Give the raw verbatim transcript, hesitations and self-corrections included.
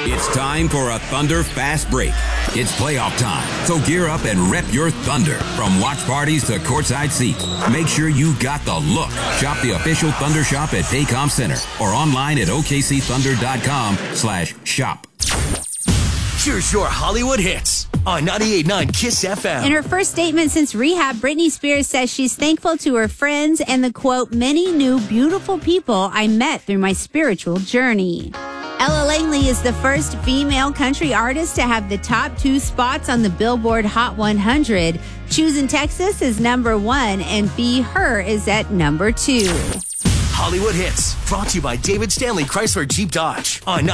It's time for a Thunder Fast Break. It's playoff time, so gear up and rep your Thunder. From watch parties to courtside seats, make sure you got the look. Shop the official Thunder shop at Paycom Center or online at O K C Thunder dot com slash shop. Here's your Hollywood hits on ninety-eight point nine KISS F M. In her first statement since rehab, Britney Spears says she's thankful to her friends and the, quote, many new beautiful people I met through my spiritual journey. Ella Langley is the first female country artist to have the top two spots on the Billboard Hot one hundred. Choosing Texas is number one, and Be Her is at number two. Hollywood hits brought to you by David Stanley Chrysler Jeep Dodge on